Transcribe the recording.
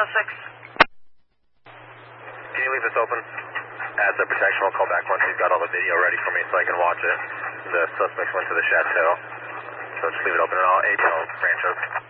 Can you leave this open? As a protection, I'll call back once he's got all the video ready for me so I can watch it. The suspects went to the chateau. So just leave it open and I'll ATL Rancho.